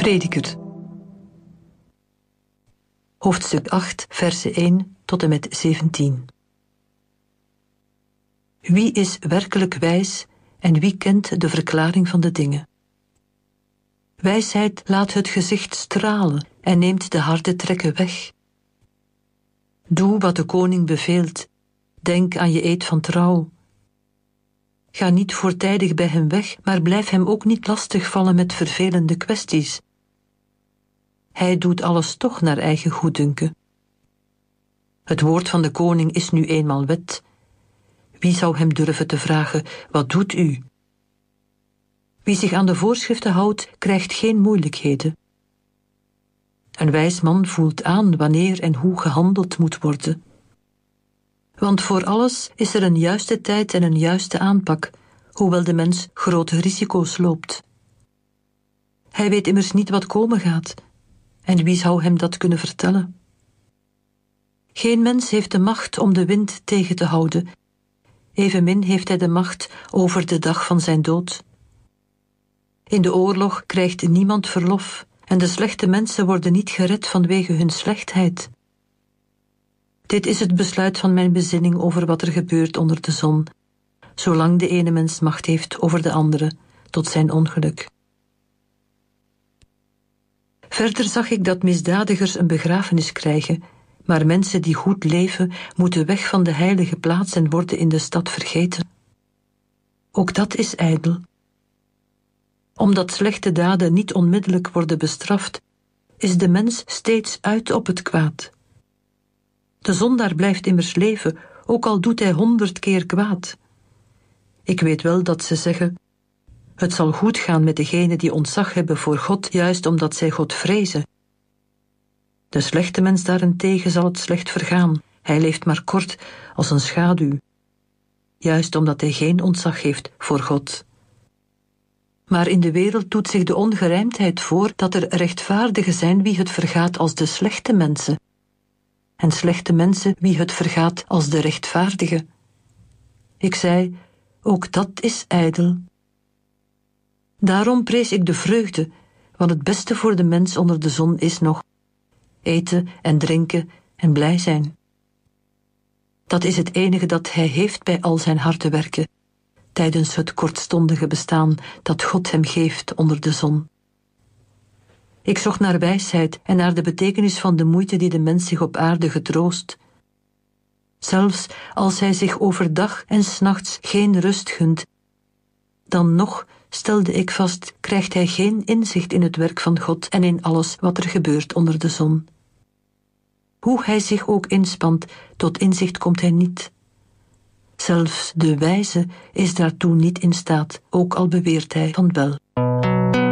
Prediker. Hoofdstuk 8, versen 1 tot en met 17. Wie is werkelijk wijs en wie kent de verklaring van de dingen? Wijsheid laat het gezicht stralen en neemt de harde trekken weg. Doe wat de koning beveelt, denk aan je eed van trouw. Ga niet voortijdig bij hem weg, maar blijf hem ook niet lastigvallen met vervelende kwesties. Hij doet alles toch naar eigen goeddunken. Het woord van de koning is nu eenmaal wet. Wie zou hem durven te vragen, wat doet u? Wie zich aan de voorschriften houdt, krijgt geen moeilijkheden. Een wijs man voelt aan wanneer en hoe gehandeld moet worden. Want voor alles is er een juiste tijd en een juiste aanpak, hoewel de mens grote risico's loopt. Hij weet immers niet wat komen gaat, en wie zou hem dat kunnen vertellen? Geen mens heeft de macht om de wind tegen te houden, evenmin heeft hij de macht over de dag van zijn dood. In de oorlog krijgt niemand verlof, en de slechte mensen worden niet gered vanwege hun slechtheid. Dit is het besluit van mijn bezinning over wat er gebeurt onder de zon, zolang de ene mens macht heeft over de andere, tot zijn ongeluk. Verder zag ik dat misdadigers een begrafenis krijgen, maar mensen die goed leven moeten weg van de heilige plaats en worden in de stad vergeten. Ook dat is ijdel. Omdat slechte daden niet onmiddellijk worden bestraft, is de mens steeds uit op het kwaad. De zondaar blijft immers leven, ook al doet hij 100 keer kwaad. Ik weet wel dat ze zeggen, het zal goed gaan met degenen die ontzag hebben voor God, juist omdat zij God vrezen. De slechte mens daarentegen zal het slecht vergaan. Hij leeft maar kort als een schaduw, juist omdat hij geen ontzag heeft voor God. Maar in de wereld doet zich de ongerijmdheid voor dat er rechtvaardigen zijn wie het vergaat als de slechte mensen, en slechte mensen wie het vergaat als de rechtvaardigen. Ik zei, ook dat is ijdel. Daarom prees ik de vreugde, want het beste voor de mens onder de zon is nog eten en drinken en blij zijn. Dat is het enige dat hij heeft bij al zijn harde werken, tijdens het kortstondige bestaan dat God hem geeft onder de zon. Ik zocht naar wijsheid en naar de betekenis van de moeite die de mens zich op aarde getroost. Zelfs als hij zich overdag en 's nachts geen rust gunt, dan nog, stelde ik vast, krijgt hij geen inzicht in het werk van God en in alles wat er gebeurt onder de zon. Hoe hij zich ook inspant, tot inzicht komt hij niet. Zelfs de wijze is daartoe niet in staat, ook al beweert hij van wel.